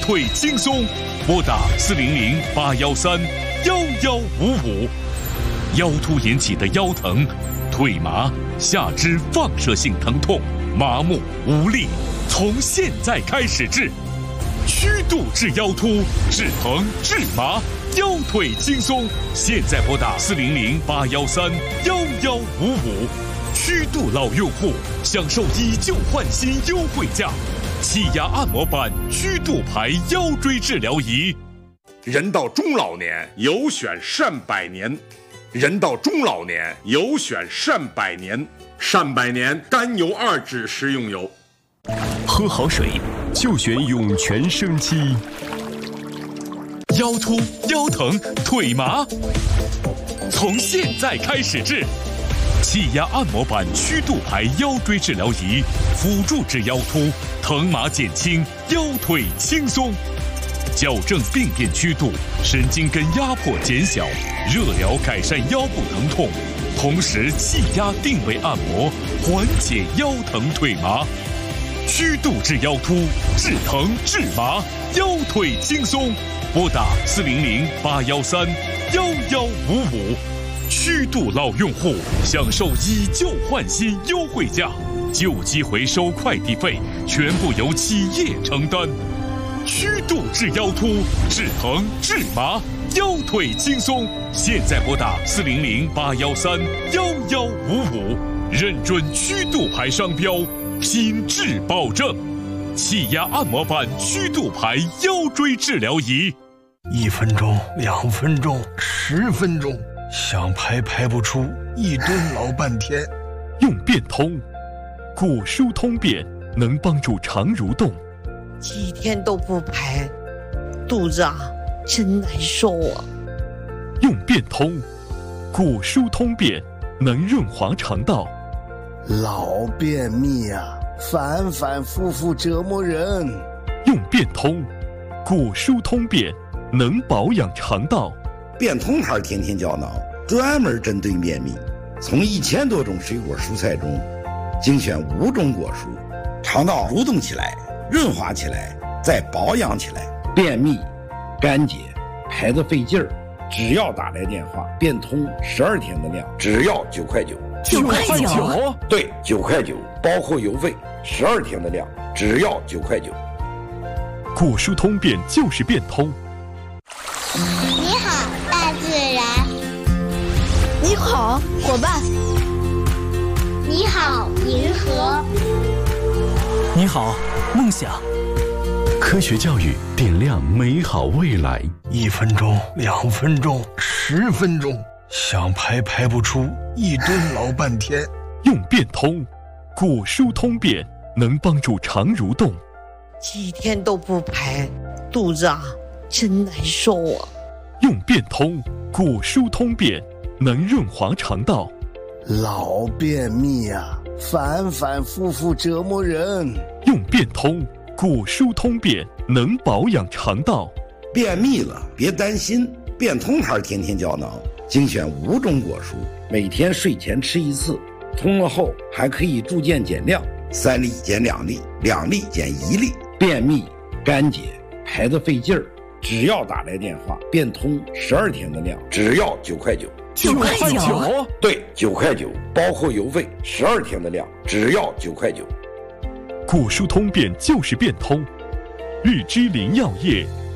腿轻松，拨打400-813-1155。腰突引起的腰疼、腿麻、下肢放射性疼痛、麻木无力，从现在开始治。曲度治腰突，治疼治麻，腰腿轻松。现在拨打400-813-1155。曲度老用户享受以旧换新优惠价，气压按摩板曲度牌腰椎治疗仪。 人到中老年，有选善百年。人到中老年，有选善百年。善百年甘油2酯食用油。 喝好水就选涌泉生机。 腰突、腰疼、腿麻，从现在开始治。气压按摩板曲度牌腰椎治疗仪，辅助治腰突，疼麻减轻，腰腿轻松。矫正病变曲度，神经根压迫减小，热疗改善腰部疼痛，同时气压定位按摩，缓解腰疼腿麻。曲度治腰突，治疼治麻，腰腿轻松。拨打400-813-1155。曲度老用户享受以旧换新优惠价，旧机回收快递费全部由企业承担。曲度治腰突，治疼治麻，腰腿轻松。现在拨打400-813-1155，认准曲度牌商标，品质保证。气压按摩板曲度牌腰椎治疗仪 ，1分钟、2分钟、10分钟，想排不出，一蹲老半天。 用变通，骨疏通便能帮助肠蠕动。 几天都不排，肚子真难受啊。 用变通，骨疏通便能润滑肠道。 老便秘反反复复折磨人。 用变通，骨疏通便能保养肠道。 变通牌天天胶囊专门针对便秘，从1000多种水果蔬菜中精选5种果蔬，肠道蠕动起来，润滑起来，再保养起来。便秘、干结、排得费劲儿，只要打来电话，变通12天的量，只要9块9。 9块9？ 对，9块9，包括邮费，12天的量，只要9块9。 骨疏通便就是变通。 你好，大自然。 你好，伙伴。 你好，银河。 你好，梦想。 科学教育点亮美好未来。 1分钟、2分钟、10分钟，想排不出，一蹲老半天。 用变通，骨疏通便能帮助肠蠕动。 几天都不排，肚子真难受啊。 用变通，骨疏通便能润滑肠道。 老便秘反反复复折磨人。 用变通，骨疏通便能保养肠道。 便秘了别担心，变通牌天天胶囊精选5种果蔬，每天睡前吃1次，通了后还可以逐渐减量，3粒减2粒，2粒减1粒。便秘、干结、排得费劲儿，只要打来电话，变通12天的量，只要9块9。 9块9？ 对，9块9，包括邮费，12天的量，只要9块9。 骨疏通便就是变通。日之林药业